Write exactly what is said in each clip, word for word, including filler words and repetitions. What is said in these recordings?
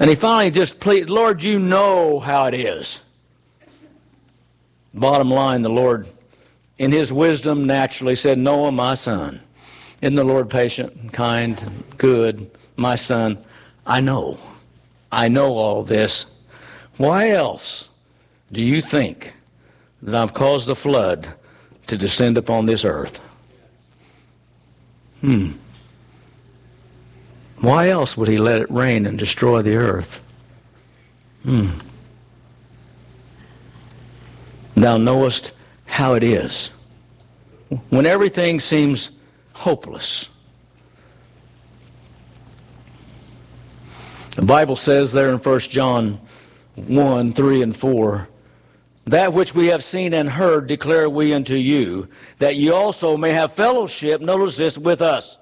And he finally just pleaded, Lord, you know how it is. Bottom line, the Lord, in his wisdom, naturally said, Noah, my son. Isn't the Lord patient, kind, good? My son, I know. I know all this. Why else do you think that I've caused the flood to descend upon this earth? Hmm. Why else would he let it rain and destroy the earth? Hmm. Thou knowest how it is. When everything seems hopeless. The Bible says there in First John one, three, and four, that which we have seen and heard declare we unto you, that ye also may have fellowship, notice this, with us.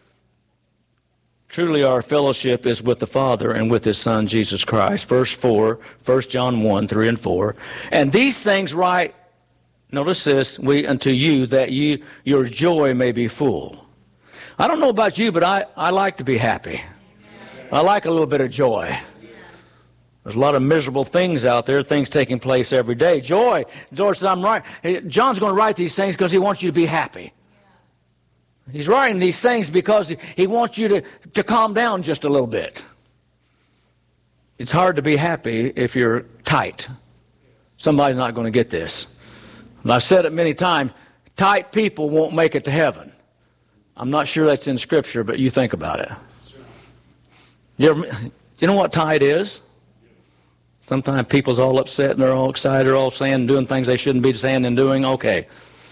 Truly our fellowship is with the Father and with his Son, Jesus Christ. Verse four, First John one, three, and four. And these things write, notice this, we unto you, that ye, your joy may be full. I don't know about you, but I, I like to be happy. I like a little bit of joy. There's a lot of miserable things out there, things taking place every day. Joy. George said, I'm right. John's going to write these things because he wants you to be happy. He's writing these things because he wants you to, to calm down just a little bit. It's hard to be happy if you're tight. Somebody's not going to get this. And I've said it many times, tight people won't make it to heaven. I'm not sure that's in Scripture, but you think about it. You, ever, you know what tight is? Sometimes people's all upset and they're all excited, they're all saying and doing things they shouldn't be saying and doing. Okay.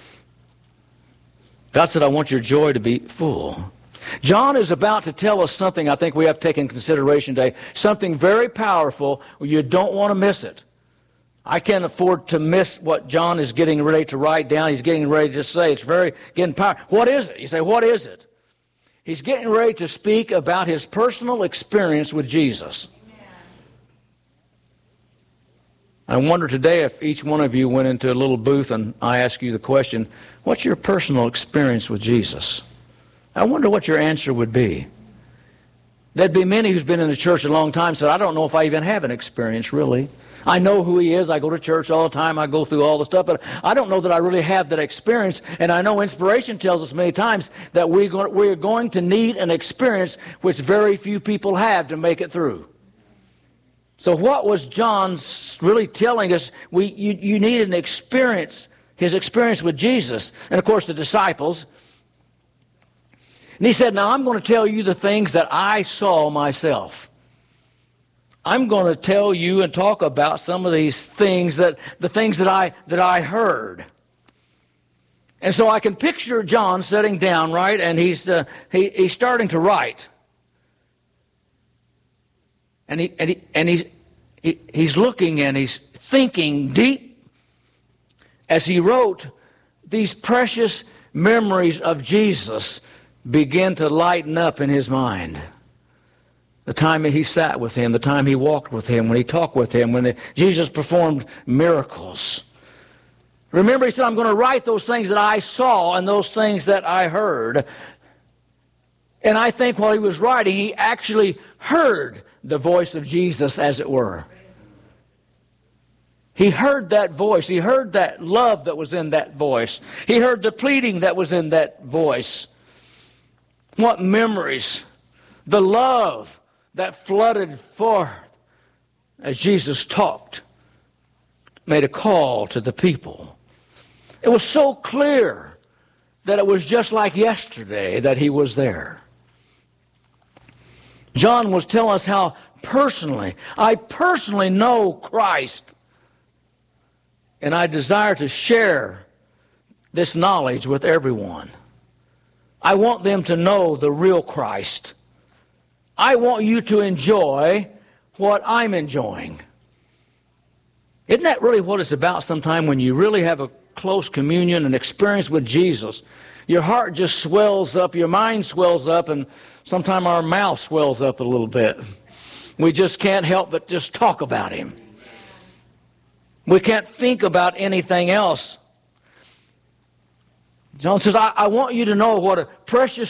God said, I want your joy to be full. John is about to tell us something I think we have to take in consideration today, something very powerful. You don't want to miss it. I can't afford to miss what John is getting ready to write down. He's getting ready to say. It's very getting powerful. What is it? You say, what is it? He's getting ready to speak about his personal experience with Jesus. I wonder today if each one of you went into a little booth and I ask you the question, what's your personal experience with Jesus? I wonder what your answer would be. There'd be many who's been in the church a long time said, I don't know if I even have an experience, really. I know who he is. I go to church all the time. I go through all the stuff, but I don't know that I really have that experience. And I know inspiration tells us many times that we go, we're going to need an experience which very few people have to make it through. So what was John really telling us? We, you, you need an experience, his experience with Jesus. And of course the disciples. And he said, now I'm going to tell you the things that I saw myself. I'm going to tell you and talk about some of these things, that the things that I, that I heard. And so I can picture John sitting down, right, and he's, uh, he, he's starting to write. And he and he and he's he, he's looking and he's thinking deep as he wrote. These precious memories of Jesus begin to lighten up in his mind. The time he sat with him, the time he walked with him, when he talked with him, when the, Jesus performed miracles. Remember, he said, I'm going to write those things that I saw and those things that I heard. And I think while he was writing, he actually heard the voice of Jesus, as it were. He heard that voice. He heard that love that was in that voice. He heard the pleading that was in that voice. What memories. The love that flooded forth as Jesus talked, made a call to the people. It was so clear that it was just like yesterday that he was there. John was telling us how personally, I personally know Christ. And I desire to share this knowledge with everyone. I want them to know the real Christ. I want you to enjoy what I'm enjoying. Isn't that really what it's about sometime when you really have a close communion and experience with Jesus? Your heart just swells up, your mind swells up, and sometimes our mouth swells up a little bit. We just can't help but just talk about him. We can't think about anything else. John says, I, I want you to know what a precious